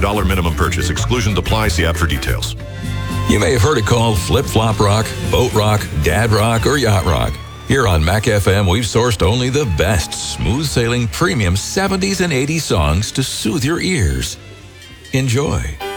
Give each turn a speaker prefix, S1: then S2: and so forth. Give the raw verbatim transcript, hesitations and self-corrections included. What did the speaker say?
S1: dollars minimum purchase. Exclusions apply. See app for details.
S2: You may have heard it called flip-flop rock, boat rock, dad rock, or yacht rock. Here on Mac F M, we've sourced only the best smooth-sailing premium seventies and eighties songs to soothe your ears. Enjoy.